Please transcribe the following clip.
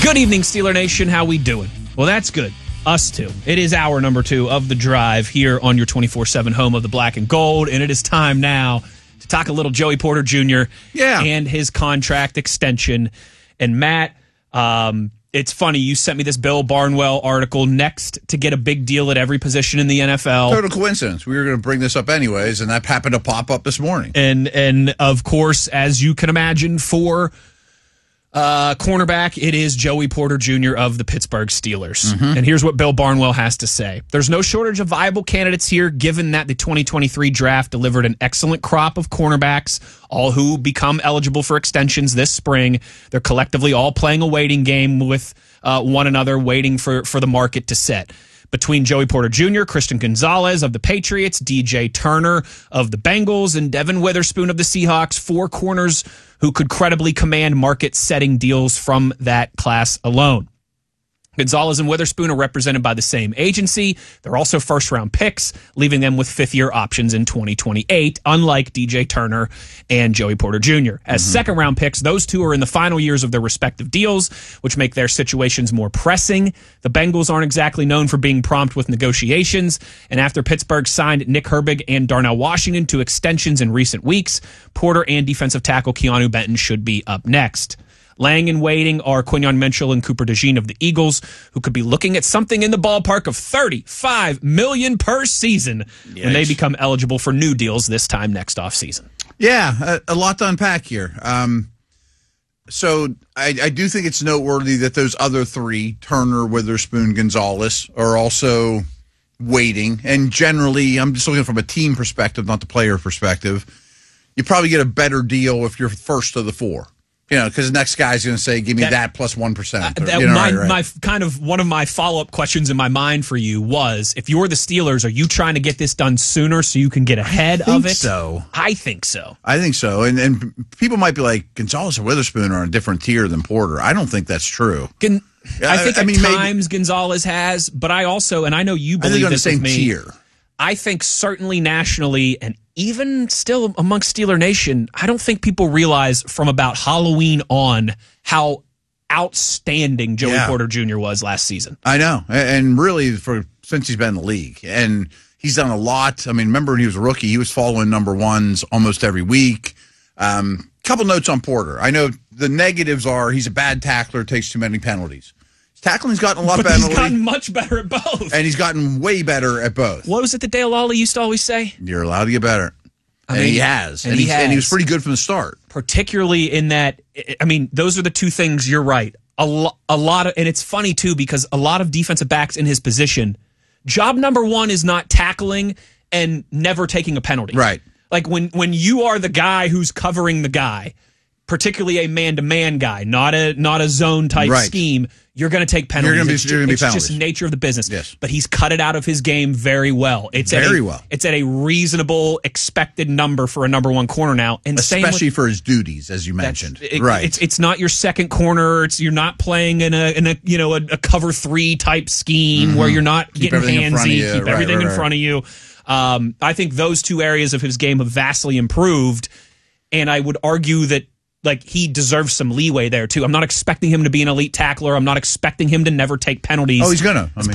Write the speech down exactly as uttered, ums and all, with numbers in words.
Good evening, Steeler Nation. How we doing? Well, that's good. Us too. It is hour number two of The Drive here on your twenty-four seven home of the black and gold, and it is time now to talk a little Joey Porter Junior Yeah. and his contract extension. And Matt, um, it's funny, you sent me this Bill Barnwell article, next to get a big deal at every position in the N F L. Total coincidence. We were going to bring this up anyways, and that happened to pop up this morning. And, and of course, as you can imagine, for Uh, cornerback, it is Joey Porter Junior of the Pittsburgh Steelers. Mm-hmm. And here's what Bill Barnwell has to say. There's no shortage of viable candidates here, given that the twenty twenty-three draft delivered an excellent crop of cornerbacks, all who become eligible for extensions this spring. They're collectively all playing a waiting game with uh, one another, waiting for, for the market to set. Between Joey Porter Junior, Christian Gonzalez of the Patriots, D J Turner of the Bengals, and Devin Witherspoon of the Seahawks, four corners who could credibly command market-setting deals from that class alone. Gonzalez and Witherspoon are represented by the same agency. They're also first-round picks, leaving them with fifth-year options in twenty twenty-eight, unlike D J Turner and Joey Porter Junior As mm-hmm. second-round picks, those two are in the final years of their respective deals, which make their situations more pressing. The Bengals aren't exactly known for being prompt with negotiations, and after Pittsburgh signed Nick Herbig and Darnell Washington to extensions in recent weeks, Porter and defensive tackle Keanu Benton should be up next. Laying in waiting are Quinyon Mitchell and Cooper DeJean of the Eagles, who could be looking at something in the ballpark of thirty-five million dollars per season Yikes. when they become eligible for new deals this time next offseason. Yeah, a, a lot to unpack here. Um, so I, I do think it's noteworthy that those other three, Turner, Witherspoon, Gonzalez, are also waiting. And generally, I'm just looking from a team perspective, not the player perspective, you probably get a better deal if you're first of the four. You know, because the next guy's going to say, give me that, that plus one percent. Uh, that, you know, my, right, right. my kind of one of my follow-up questions in my mind for you was, if you're the Steelers, are you trying to get this done sooner so you can get ahead I think of it? so. I think so. I think so. And and people might be like, Gonzalez and Witherspoon are on a different tier than Porter. I don't think that's true. Can, I think I, I at mean, times maybe, Gonzalez has, but I also, and I know you believe I think on this the same with me, tier. I think certainly nationally and even still amongst Steeler Nation, I don't think people realize from about Halloween on how outstanding Joey yeah. Porter Junior was last season. I know. And really, for since he's been in the league. And he's done a lot. I mean, remember when he was a rookie, he was following number ones almost every week. Um, couple notes on Porter. I know the negatives are he's a bad tackler, takes too many penalties. Tackling's gotten a lot but better. He's gotten much better at both. And he's gotten way better at both. What was it that Dale Lawley used to always say? You're allowed to get better. I and mean, he has. And, and, he he's, has. and he was pretty good from the start. Particularly in that, I mean, those are the two things, you're right. A, lo- a lot of, and it's funny too, because a lot of defensive backs in his position, job number one is not tackling and never taking a penalty. Right. Like when, when you are the guy who's covering the guy, particularly a man-to-man guy, not a not a zone-type right. scheme, you're going to take penalties. You're going it's to be, you're gonna be it's penalties. just nature of the business. Yes. But he's cut it out of his game very well. It's very at a, well. It's at a reasonable expected number for a number one corner now. And especially with, for his duties, as you mentioned. It, right. It's it's not your second corner. It's you're not playing in a in a you know a, a cover three type scheme mm-hmm. where you're not keep getting everything handsy. In front of you. Keep right, everything right, in right. front of you. Um, I think those two areas of his game have vastly improved, and I would argue that. Like, he deserves some leeway there, too. I'm not expecting him to be an elite tackler. I'm not expecting him to never take penalties. Oh, he's going to. As mean,